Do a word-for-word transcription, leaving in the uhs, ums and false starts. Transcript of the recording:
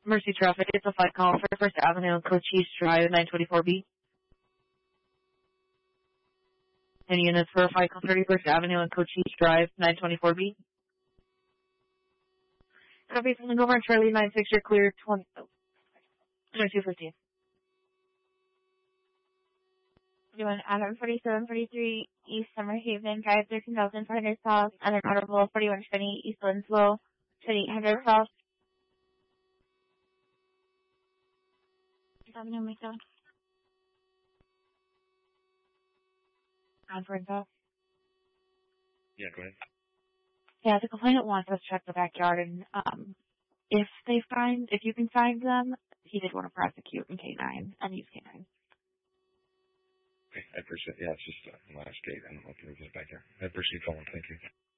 Mercy Traffic, it's a fight call for First Avenue, Cochise Drive, nine twenty-four B. Any units for fight call thirty-first Avenue and Cochise Drive, nine twenty-four B. Copy, something over on Charlie, nine six, you're clear, twenty, oh, twenty-two fifteen. Doing Adam forty-seven forty-three East Summer Haven Drive, thirteen thousand four hundred south, and then Audible forty-one twenty East Winslow, twenty-eight hundred south. Avenue, Mesa. Conference off. Yeah, go ahead. Yeah, the complainant wants us to check the backyard, and um, if they find, if you can find them, he did want to prosecute in K nine and use K nine. Okay, I appreciate it. Yeah, it's just uh, last gate. I don't know if it was back here. I appreciate you calling. Thank you.